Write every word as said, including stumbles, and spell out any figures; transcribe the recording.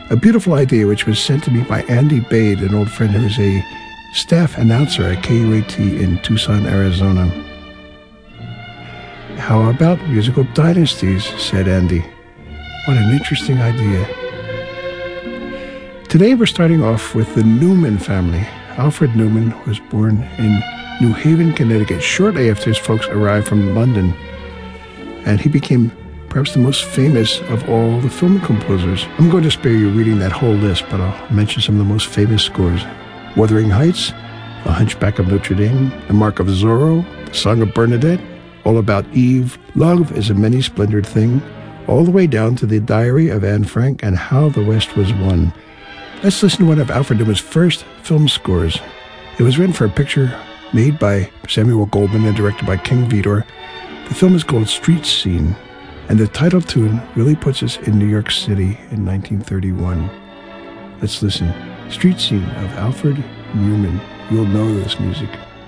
A beautiful idea which was sent to me by Andy Bade, an old friend who is a staff announcer at K U A T in Tucson, Arizona. How about musical dynasties, said Andy. What an interesting idea. Today we're starting off with the Newman family. Alfred Newman was born in New Haven, Connecticut, shortly after his folks arrived from London. And he became perhaps the most famous of all the film composers. I'm going to spare you reading that whole list, but I'll mention some of the most famous scores. Wuthering Heights, The Hunchback of Notre Dame, The Mark of Zorro, The Song of Bernadette, All About Eve, Love is a Many-Splendored Thing, all the way down to The Diary of Anne Frank and How the West Was Won. Let's listen to one of Alfred Newman's first film scores. It was written for a picture made by Samuel Goldwyn and directed by King Vidor. The film is called Street Scene, and the title tune really puts us in New York City in nineteen thirty-one. Let's listen. Street Scene of Alfred Newman. You'll know this music.